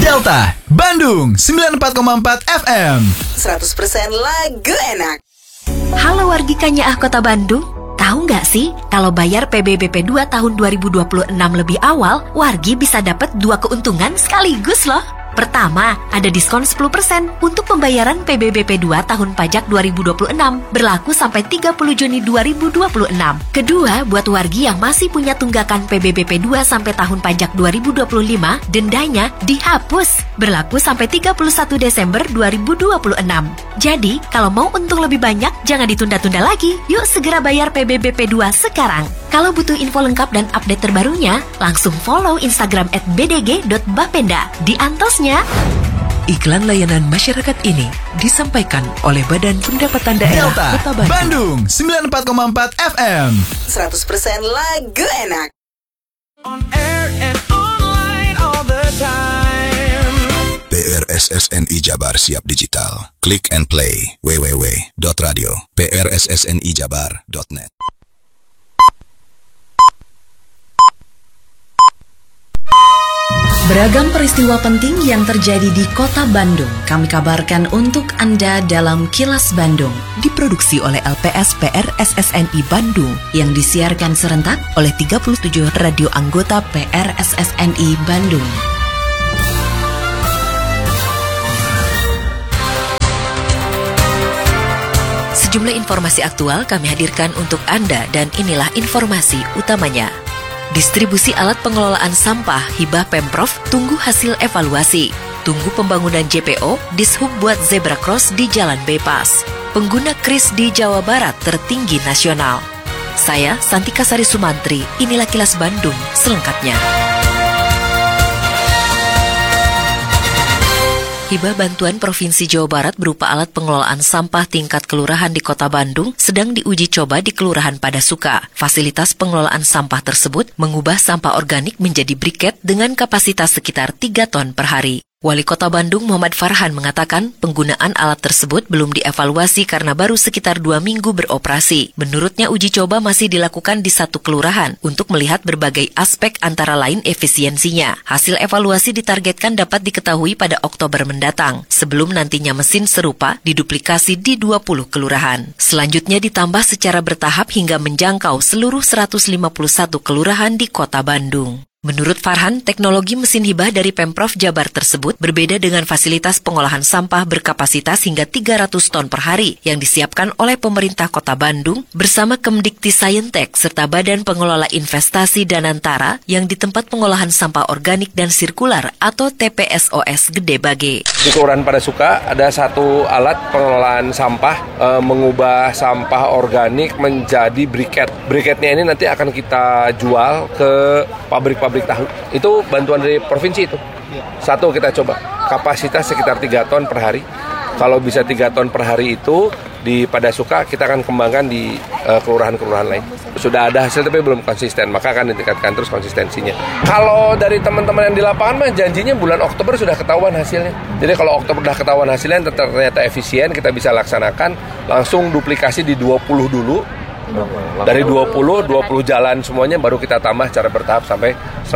Delta, Bandung 94,4 FM. 100% lagu enak. Halo wargi Kanyaah Kota Bandung. Tahu nggak sih, kalau bayar PBBP 2 tahun 2026 lebih awal, wargi bisa dapat 2 keuntungan sekaligus loh. Pertama, ada diskon 10% untuk pembayaran PBBP 2 tahun pajak 2026, berlaku sampai 30 Juni 2026. Kedua, buat wargi yang masih punya tunggakan PBBP 2 sampai tahun pajak 2025, dendanya dihapus, berlaku sampai 31 Desember 2026. Jadi, kalau mau untung lebih banyak, jangan ditunda-tunda lagi. Yuk segera bayar PBBP 2 sekarang. Kalau butuh info lengkap dan update terbarunya, langsung follow Instagram @bdg.bapenda. Di antosnya. Iklan layanan masyarakat ini disampaikan oleh Badan Pendapatan Daerah Delta, Kota Bandung. Bandung 94,4 FM. 100% lagu enak. On air and online all the time. PRSSNI Jabar Siap Digital. Click and play www.radio.prssnijabar.net. Beragam peristiwa penting yang terjadi di Kota Bandung kami kabarkan untuk Anda dalam Kilas Bandung. Diproduksi oleh LPS PRSSNI Bandung Yang disiarkan serentak oleh 37 radio anggota PRSSNI Bandung. Sejumlah informasi aktual kami hadirkan untuk Anda dan inilah informasi utamanya. Distribusi alat pengelolaan sampah hibah Pemprov tunggu hasil evaluasi. Tunggu pembangunan JPO, dishub buat zebra cross di Jalan Bypass. Pengguna kris di Jawa Barat tertinggi nasional. Saya Santika Sari Sumantri, inilah Kilas Bandung selengkapnya. Hibah bantuan Provinsi Jawa Barat berupa alat pengelolaan sampah tingkat kelurahan di Kota Bandung sedang diuji coba di Kelurahan Padasuka. Fasilitas pengelolaan sampah tersebut mengubah sampah organik menjadi briket dengan kapasitas sekitar 3 ton per hari. Wali Kota Bandung Muhammad Farhan mengatakan penggunaan alat tersebut belum dievaluasi karena baru sekitar 2 minggu beroperasi. Menurutnya uji coba masih dilakukan di 1 kelurahan untuk melihat berbagai aspek antara lain efisiensinya. Hasil evaluasi ditargetkan dapat diketahui pada Oktober mendatang, sebelum nantinya mesin serupa diduplikasi di 20 kelurahan. Selanjutnya ditambah secara bertahap hingga menjangkau seluruh 151 kelurahan di Kota Bandung. Menurut Farhan, teknologi mesin hibah dari Pemprov Jabar tersebut berbeda dengan fasilitas pengolahan sampah berkapasitas hingga 300 ton per hari yang disiapkan oleh pemerintah Kota Bandung bersama Kemdikti Saintek serta Badan Pengelola Investasi Danantara yang di tempat pengolahan sampah organik dan sirkular atau TPSOS Gede Bage. Di Kelurahan Padasuka ada 1 alat pengelolaan sampah mengubah sampah organik menjadi briket. Briketnya ini nanti akan kita jual ke pabrik tahu. Itu bantuan dari provinsi itu. 1 kita coba. Kapasitas sekitar 3 ton per hari. Kalau bisa 3 ton per hari itu di Padasuka kita akan kembangkan di kelurahan-kelurahan lain. Sudah ada hasil tapi belum konsisten, maka akan ditingkatkan terus konsistensinya. Kalau dari teman-teman yang di lapangan mah janjinya bulan Oktober sudah ketahuan hasilnya. Jadi kalau Oktober sudah ketahuan hasilnya ternyata efisien, kita bisa laksanakan langsung duplikasi di 20 dulu. Dari 20 jalan semuanya baru kita tambah secara bertahap sampai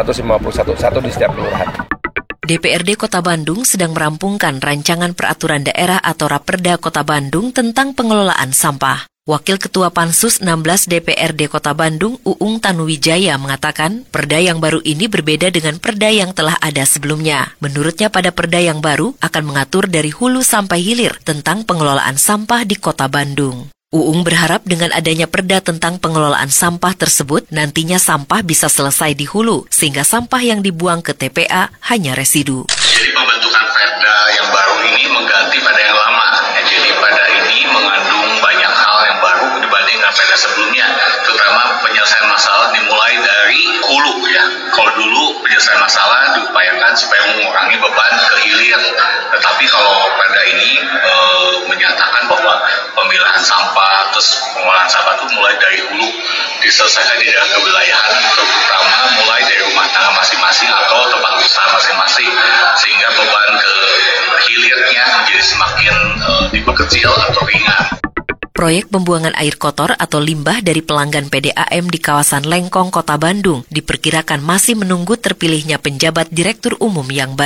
151 di setiap kelurahan. DPRD Kota Bandung sedang merampungkan rancangan peraturan daerah atau Raperda Kota Bandung tentang pengelolaan sampah. Wakil Ketua Pansus 16 DPRD Kota Bandung, Uung Tanuwijaya mengatakan, perda yang baru ini berbeda dengan perda yang telah ada sebelumnya. Menurutnya pada perda yang baru akan mengatur dari hulu sampai hilir tentang pengelolaan sampah di Kota Bandung. Uung berharap dengan adanya perda tentang pengelolaan sampah tersebut, nantinya sampah bisa selesai di hulu, sehingga sampah yang dibuang ke TPA hanya residu. Jadi pembentukan perda yang baru ini mengganti perda yang lama. Jadi perda ini mengandung banyak hal yang baru dibandingkan perda sebelumnya, terutama penyelesaian masalah dimulai dari hulu ya. Kalau dulu penyelesaian masalah diupayakan supaya mengurangi beban ke hilir, tetapi kalau perda ini menyatakan bahwa pemilahan sampah, terus pengolahan sampah itu mulai dari hulu diselesaikan di dalam kewilayahan, terutama mulai dari rumah tangga masing-masing atau tempat usaha masing-masing, sehingga beban ke hilirnya menjadi semakin diperkecil atau ringan. Proyek pembuangan air kotor atau limbah dari pelanggan PDAM di kawasan Lengkong, Kota Bandung diperkirakan masih menunggu terpilihnya penjabat direktur umum yang baru.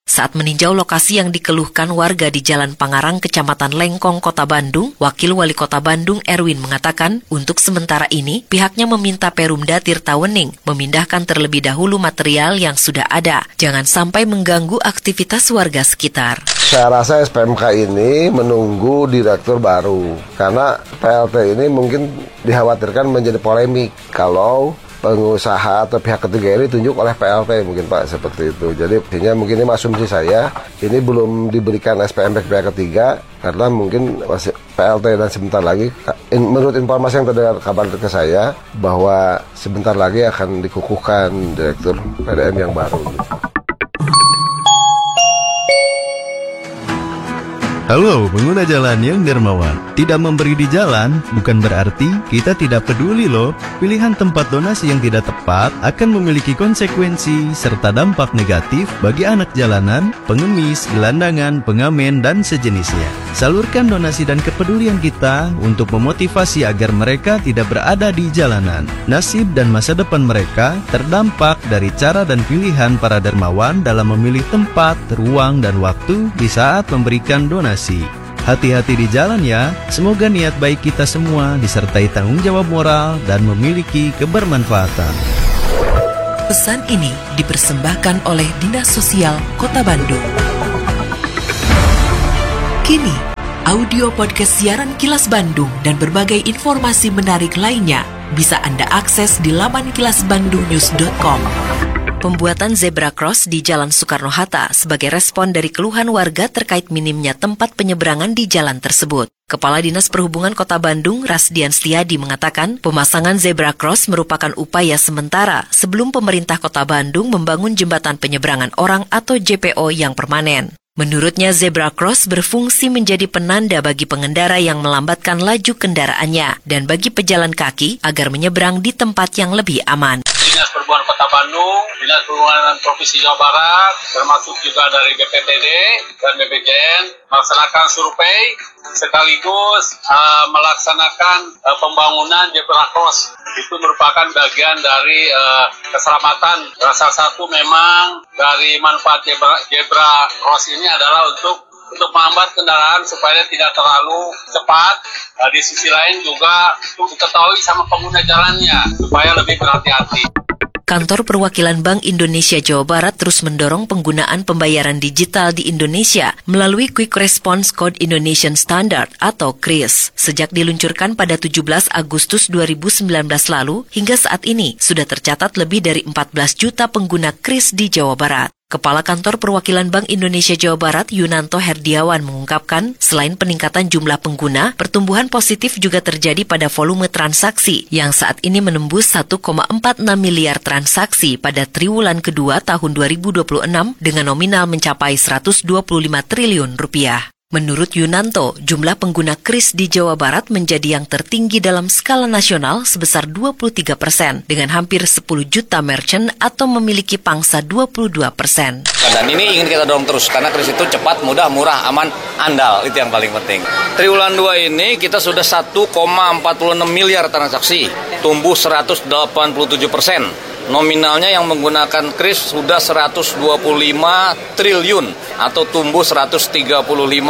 Saat meninjau lokasi yang dikeluhkan warga di Jalan Pangarang, Kecamatan Lengkong, Kota Bandung, Wakil Wali Kota Bandung Erwin mengatakan, untuk sementara ini pihaknya meminta Perumda Tirtawening memindahkan terlebih dahulu material yang sudah ada, jangan sampai mengganggu aktivitas warga sekitar. Saya rasa SPMK ini menunggu direktur baru, karena PLT ini mungkin dikhawatirkan menjadi polemik kalau pengusaha atau pihak ketiga ini ditunjuk oleh PLT mungkin Pak, seperti itu. Jadi mungkin ini asumsi saya, ini belum diberikan SPMK pihak ketiga karena mungkin masih PLT dan sebentar lagi, menurut informasi yang terdengar kabar ke saya, bahwa sebentar lagi akan dikukuhkan direktur PDM yang baru. Halo pengguna jalan yang dermawan, tidak memberi di jalan bukan berarti kita tidak peduli loh. Pilihan tempat donasi yang tidak tepat akan memiliki konsekuensi serta dampak negatif bagi anak jalanan, pengemis, gelandangan, pengamen, dan sejenisnya. Salurkan donasi dan kepedulian kita untuk memotivasi agar mereka tidak berada di jalanan. Nasib dan masa depan mereka terdampak dari cara dan pilihan para dermawan dalam memilih tempat, ruang, dan waktu di saat memberikan donasi. Hati-hati di jalan ya, semoga niat baik kita semua disertai tanggung jawab moral dan memiliki kebermanfaatan. Pesan ini dipersembahkan oleh Dinas Sosial Kota Bandung. Kini, audio podcast siaran Kilas Bandung dan berbagai informasi menarik lainnya bisa Anda akses di laman kilasbandungnews.com. Pembuatan zebra cross di Jalan Soekarno-Hatta sebagai respon dari keluhan warga terkait minimnya tempat penyeberangan di jalan tersebut. Kepala Dinas Perhubungan Kota Bandung, Rasdian Setiadi, mengatakan pemasangan zebra cross merupakan upaya sementara sebelum pemerintah Kota Bandung membangun jembatan penyeberangan orang atau JPO yang permanen. Menurutnya, zebra cross berfungsi menjadi penanda bagi pengendara yang melambatkan laju kendaraannya dan bagi pejalan kaki agar menyeberang di tempat yang lebih aman. Dinas Perhubungan Kota Bandung, Dinas Perhubungan Provinsi Jawa Barat, termasuk juga dari BPTD dan BPJN, melaksanakan survei sekaligus melaksanakan pembangunan zebra cross. Itu merupakan bagian dari keselamatan. Salah satu memang dari manfaat zebra cross ini adalah untuk menghambat kendaraan supaya tidak terlalu cepat. Di sisi lain juga untuk diketahui sama pengguna jalannya supaya lebih berhati-hati. Kantor Perwakilan Bank Indonesia Jawa Barat terus mendorong penggunaan pembayaran digital di Indonesia melalui Quick Response Code Indonesian Standard atau QRIS. Sejak diluncurkan pada 17 Agustus 2019 lalu, hingga saat ini sudah tercatat lebih dari 14 juta pengguna QRIS di Jawa Barat. Kepala Kantor Perwakilan Bank Indonesia Jawa Barat, Yunanto Herdiawan, mengungkapkan selain peningkatan jumlah pengguna, pertumbuhan positif juga terjadi pada volume transaksi yang saat ini menembus 1,46 miliar transaksi pada triwulan kedua tahun 2026 dengan nominal mencapai 125 triliun rupiah. Menurut Yunanto, jumlah pengguna QRIS di Jawa Barat menjadi yang tertinggi dalam skala nasional sebesar 23% dengan hampir 10 juta merchant atau memiliki pangsa 22%. Dan ini ingin kita dorong terus karena QRIS itu cepat, mudah, murah, aman, andal. Itu yang paling penting. Triwulan 2 ini kita sudah 1,46 miliar transaksi, tumbuh 187%. Nominalnya yang menggunakan QRIS sudah 125 triliun atau tumbuh 135,7%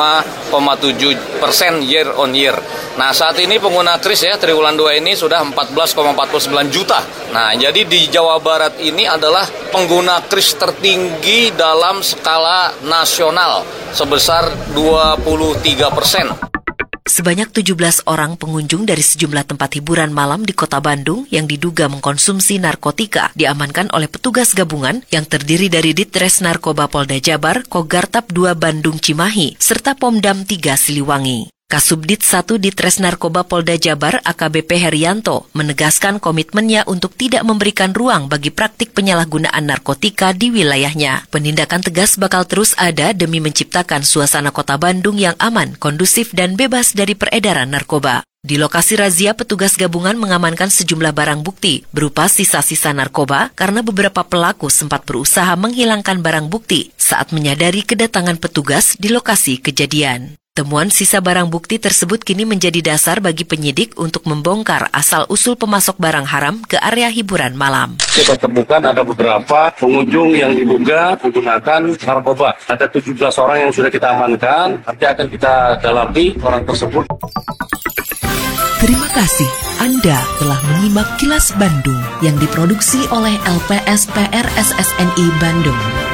year on year. Nah, saat ini pengguna QRIS ya triwulan 2 ini sudah 14,49 juta. Nah, jadi di Jawa Barat ini adalah pengguna QRIS tertinggi dalam skala nasional sebesar 23%. Sebanyak 17 orang pengunjung dari sejumlah tempat hiburan malam di Kota Bandung yang diduga mengkonsumsi narkotika diamankan oleh petugas gabungan yang terdiri dari Ditres Narkoba Polda Jabar, Kogartap 2 Bandung Cimahi, serta Pomdam 3 Siliwangi. Kasubdit 1 Ditres Narkoba Polda Jabar AKBP Herianto menegaskan komitmennya untuk tidak memberikan ruang bagi praktik penyalahgunaan narkotika di wilayahnya. Penindakan tegas bakal terus ada demi menciptakan suasana Kota Bandung yang aman, kondusif, dan bebas dari peredaran narkoba. Di lokasi razia, petugas gabungan mengamankan sejumlah barang bukti berupa sisa-sisa narkoba karena beberapa pelaku sempat berusaha menghilangkan barang bukti saat menyadari kedatangan petugas di lokasi kejadian. Temuan sisa barang bukti tersebut kini menjadi dasar bagi penyidik untuk membongkar asal-usul pemasok barang haram ke area hiburan malam. Kita temukan ada beberapa pengunjung yang diduga menggunakan narkoba. Ada 17 orang yang sudah kita amankan, nanti akan kita dalami orang tersebut. Terima kasih Anda telah menyimak Kilas Bandung yang diproduksi oleh LPSPR SSNI Bandung.